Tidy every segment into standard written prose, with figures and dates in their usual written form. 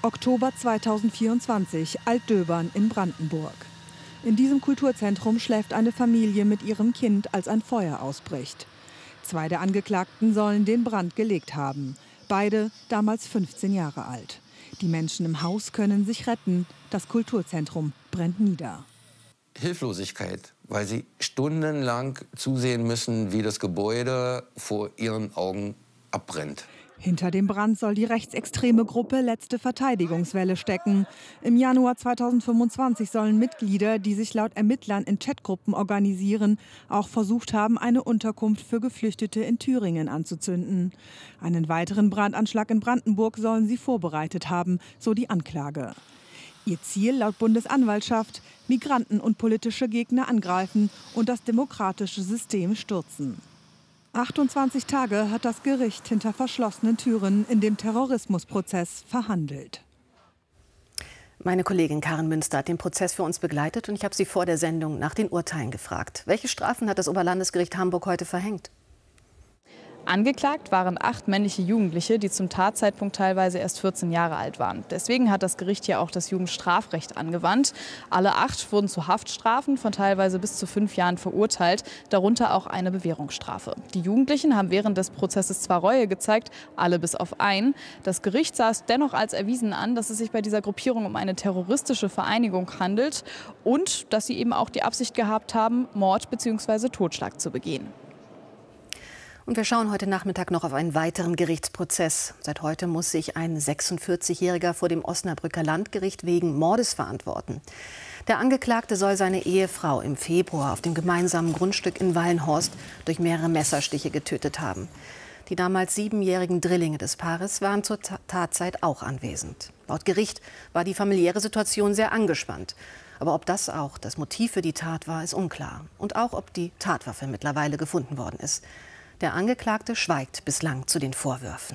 Oktober 2024, Altdöbern in Brandenburg. In diesem Kulturzentrum schläft eine Familie mit ihrem Kind, als ein Feuer ausbricht. 2 der Angeklagten sollen den Brand gelegt haben. Beide damals 15 Jahre alt. Die Menschen im Haus können sich retten. Das Kulturzentrum brennt nieder. Hilflosigkeit, weil sie stundenlang zusehen müssen, wie das Gebäude vor ihren Augen abbrennt. Hinter dem Brand soll die rechtsextreme Gruppe Letzte Verteidigungswelle stecken. Im Januar 2025 sollen Mitglieder, die sich laut Ermittlern in Chatgruppen organisieren, auch versucht haben, eine Unterkunft für Geflüchtete in Thüringen anzuzünden. Einen weiteren Brandanschlag in Brandenburg sollen sie vorbereitet haben, so die Anklage. Ihr Ziel laut Bundesanwaltschaft: Migranten und politische Gegner angreifen und das demokratische System stürzen. 28 Tage hat das Gericht hinter verschlossenen Türen in dem Terrorismusprozess verhandelt. Meine Kollegin Karin Münster hat den Prozess für uns begleitet und ich habe sie vor der Sendung nach den Urteilen gefragt. Welche Strafen hat das Oberlandesgericht Hamburg heute verhängt? Angeklagt waren 8 männliche Jugendliche, die zum Tatzeitpunkt teilweise erst 14 Jahre alt waren. Deswegen hat das Gericht hier auch das Jugendstrafrecht angewandt. Alle 8 wurden zu Haftstrafen von teilweise bis zu 5 Jahren verurteilt, darunter auch eine Bewährungsstrafe. Die Jugendlichen haben während des Prozesses zwar Reue gezeigt, alle bis auf einen. Das Gericht sah es dennoch als erwiesen an, dass es sich bei dieser Gruppierung um eine terroristische Vereinigung handelt und dass sie eben auch die Absicht gehabt haben, Mord bzw. Totschlag zu begehen. Und wir schauen heute Nachmittag noch auf einen weiteren Gerichtsprozess. Seit heute muss sich ein 46-Jähriger vor dem Osnabrücker Landgericht wegen Mordes verantworten. Der Angeklagte soll seine Ehefrau im Februar auf dem gemeinsamen Grundstück in Wallenhorst durch mehrere Messerstiche getötet haben. Die damals 7-jährigen Drillinge des Paares waren zur Tatzeit auch anwesend. Laut Gericht war die familiäre Situation sehr angespannt. Aber ob das auch das Motiv für die Tat war, ist unklar. Und auch, ob die Tatwaffe mittlerweile gefunden worden ist. Der Angeklagte schweigt bislang zu den Vorwürfen.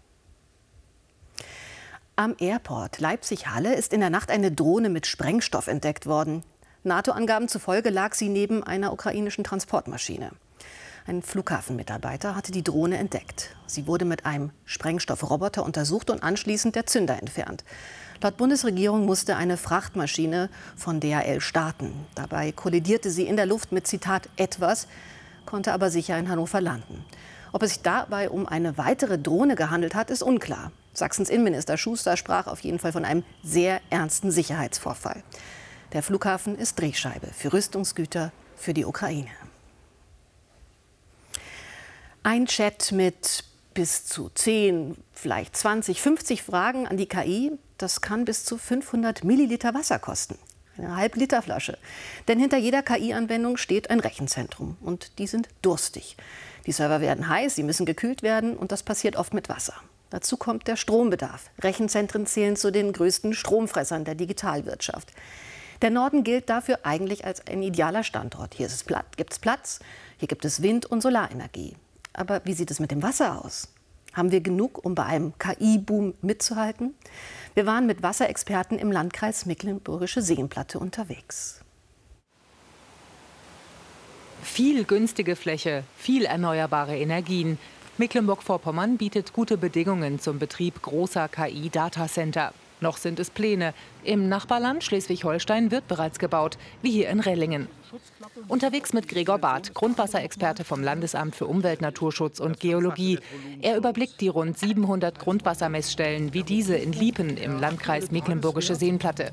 Am Airport Leipzig-Halle ist in der Nacht eine Drohne mit Sprengstoff entdeckt worden. NATO-Angaben zufolge lag sie neben einer ukrainischen Transportmaschine. Ein Flughafenmitarbeiter hatte die Drohne entdeckt. Sie wurde mit einem Sprengstoffroboter untersucht und anschließend der Zünder entfernt. Laut Bundesregierung musste eine Frachtmaschine von DHL starten. Dabei kollidierte sie in der Luft mit, Zitat, etwas, konnte aber sicher in Hannover landen. Ob es sich dabei um eine weitere Drohne gehandelt hat, ist unklar. Sachsens Innenminister Schuster sprach auf jeden Fall von einem sehr ernsten Sicherheitsvorfall. Der Flughafen ist Drehscheibe für Rüstungsgüter für die Ukraine. Ein Chat mit bis zu 10, vielleicht 20, 50 Fragen an die KI, das kann bis zu 500 Milliliter Wasser kosten. Eine Halb-Liter-Flasche. Denn hinter jeder KI-Anwendung steht ein Rechenzentrum. Und die sind durstig. Die Server werden heiß, sie müssen gekühlt werden und das passiert oft mit Wasser. Dazu kommt der Strombedarf. Rechenzentren zählen zu den größten Stromfressern der Digitalwirtschaft. Der Norden gilt dafür eigentlich als ein idealer Standort. Hier gibt es Platz, hier gibt es Wind- und Solarenergie. Aber wie sieht es mit dem Wasser aus? Haben wir genug, um bei einem KI-Boom mitzuhalten? Wir waren mit Wasserexperten im Landkreis Mecklenburgische Seenplatte unterwegs. Viel günstige Fläche, viel erneuerbare Energien. Mecklenburg-Vorpommern bietet gute Bedingungen zum Betrieb großer KI-Datacenter. Noch sind es Pläne. Im Nachbarland Schleswig-Holstein wird bereits gebaut, wie hier in Rellingen. Unterwegs mit Gregor Barth, Grundwasserexperte vom Landesamt für Umwelt, Naturschutz und Geologie. Er überblickt die rund 700 Grundwassermessstellen wie diese in Liepen im Landkreis Mecklenburgische Seenplatte.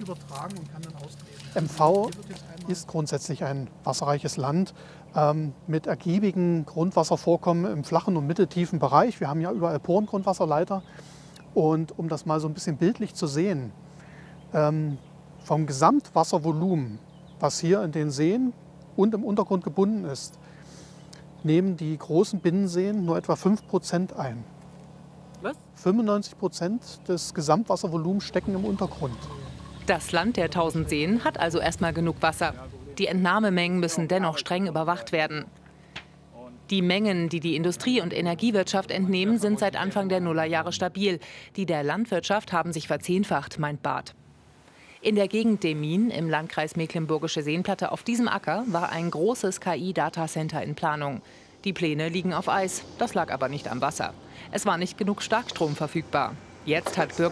MV ist grundsätzlich ein wasserreiches Land mit ergiebigen Grundwasservorkommen im flachen und mitteltiefen Bereich. Wir haben ja überall Porengrundwasserleiter. Und um das mal so ein bisschen bildlich zu sehen, vom Gesamtwasservolumen, was hier in den Seen und im Untergrund gebunden ist, nehmen die großen Binnenseen nur etwa 5% ein. Was? 95% des Gesamtwasservolumens stecken im Untergrund. Das Land der 1000 Seen hat also erstmal genug Wasser. Die Entnahmemengen müssen dennoch streng überwacht werden. Die Mengen, die die Industrie- und Energiewirtschaft entnehmen, sind seit Anfang der Nullerjahre stabil. Die der Landwirtschaft haben sich verzehnfacht, meint Barth. In der Gegend Demmin im Landkreis Mecklenburgische Seenplatte, auf diesem Acker, war ein großes KI-Datacenter in Planung. Die Pläne liegen auf Eis, das lag aber nicht am Wasser. Es war nicht genug Starkstrom verfügbar. Jetzt hat